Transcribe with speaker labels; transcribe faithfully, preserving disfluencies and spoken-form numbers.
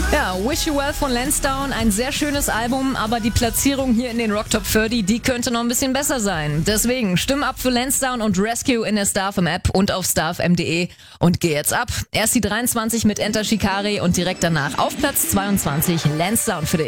Speaker 1: Ja, Wish You Well von Lansdowne, ein sehr schönes Album, aber die Platzierung hier in den Rock Top dreißig, die könnte noch ein bisschen besser sein. Deswegen stimm ab für Lansdowne und Rescue in der StarFM App und auf starfm punkt de und geh jetzt ab. Erst die dreiundzwanzig mit Enter Shikari und direkt danach auf Platz zweiundzwanzig Lansdowne für dich.